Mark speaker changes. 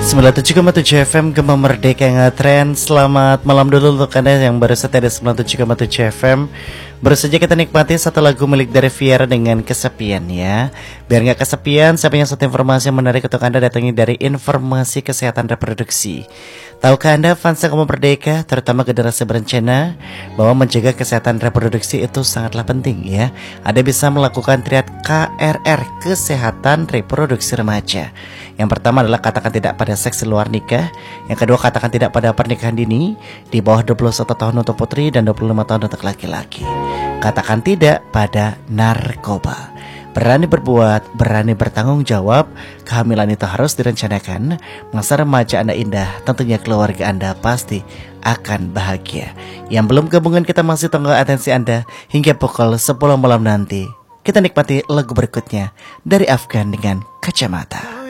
Speaker 1: 97,7 FM Gema Merdeka Ngetren. Selamat malam dulu untuk Anda yang baru setia di 97,7 FM. Baru saja kita nikmati satu lagu milik dari Viera dengan Kesepian ya. Biar gak kesepian, saya punya satu informasi yang menarik untuk Anda, datangnya dari informasi kesehatan reproduksi. Tahukah Anda fans Gema Merdeka, terutama generasi berencana, bahwa menjaga kesehatan reproduksi itu sangatlah penting ya. Anda bisa melakukan triad KRR, kesehatan reproduksi remaja. Yang pertama adalah katakan tidak pada seks di luar nikah. Yang kedua, katakan tidak pada pernikahan dini di bawah 21 tahun untuk putri dan 25 tahun untuk laki-laki. Katakan tidak pada narkoba. Berani berbuat, berani bertanggung jawab. Kehamilan itu harus direncanakan. Masa remaja Anda indah, tentunya keluarga Anda pasti akan bahagia. Yang belum gabungan, kita masih tunggu atensi Anda hingga pukul 10 malam nanti. Kita nikmati lagu berikutnya dari Afgan dengan Kacamata.